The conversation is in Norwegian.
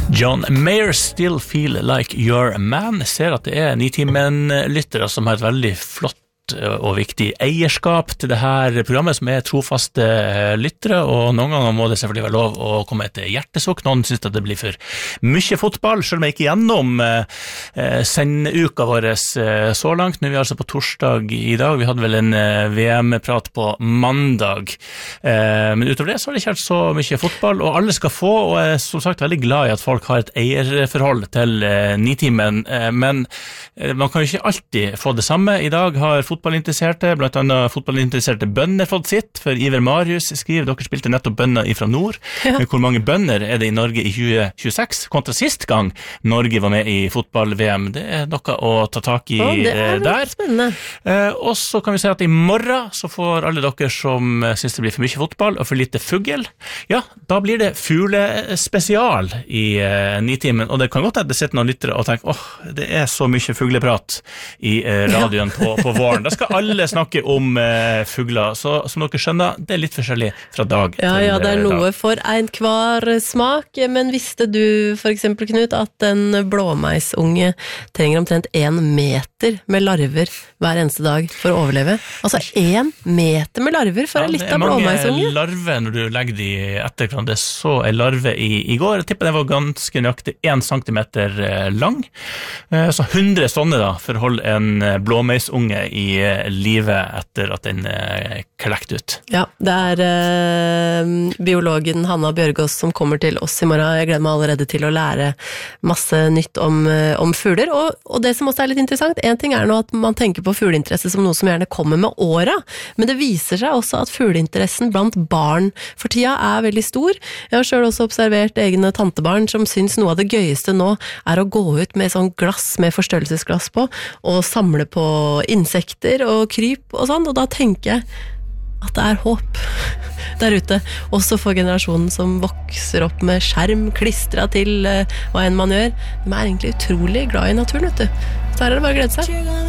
John Mayer, Still Feel Like Your Man. Ser at det Nitimen-lyttere som har et veldig flott og viktig eierskap til det her programmet, som trofaste lyttere, og noen ganger må det selvfølgelig være lov å komme et hjertesukk. Noen synes at det blir for mye fotball, selv om jeg ikke gjennom senduka vår så langt. Nå vi altså på torsdag i dag. Vi hadde vel en VM-prat på mandag. Men utover det så har det ikke vært så mye fotball, og alle skal få, og jeg er som sagt veldig glad i at folk har et eierforhold til Nitimen, men man kan jo ikke alltid få det samme. I dag har fotballinteresserte, blant annet fotballinteresserte bønder fått sitt, for Iver Marius skriver, dere spilte nettopp bønder ifra nord, men hvor mange bønder det I Norge i 2026, kontra sist gang Norge var med I fotball-VM? Det noe å ta tak I der. Spennende. Og så kan vi si at I morgen så får alle dere som synes det blir for mye fotball og for lite fugl, ja, da blir det fuglespesial I Nitimen, og det kan godt at det sitter noen lyttere og tenker, det så mye fugleprat I radioen på våren. Da skal alle snakke om fugler, så som dere skjønner, det litt forskjellig fra dag til dag. Ja, det noe for en kvar smak, men visste du for eksempel, Knut, at en blåmeisunge trenger omtrent 1 meter med larver hver eneste dag for å overleve? Altså 1 meter med larver for en liten blåmeisunge? Det mange larver når du legger de etter hverandre. Det så en larve I går. Jeg tipper den var ganske nøyaktig 1 centimeter lang. Så 100 sånne da, for å holde en blåmeisunge I livet etter at den klekt ut. Ja, det biologen Hanna Bjørgås som kommer til oss I morgen. Jeg gleder meg allerede til å lære masse nytt om fugler, og det som også litt interessant, en ting nå at man tenker på fugleinteresse som noe som gjerne kommer med åra, men det viser seg også at fugleinteressen blant barn for tida veldig stor. Jeg har selv også observert egne tantebarn som synes noe av det gøyeste nå å gå ut med sånn glass med forstørrelsesglass på, og samle på insekter og kryp og sånn, og da tenker jeg at det håp der ute, også for generasjonen som vokser opp med skjerm klistret til hva enn man gjør. De egentlig utrolig glad I naturen, vet du. Så her det bare å glede seg.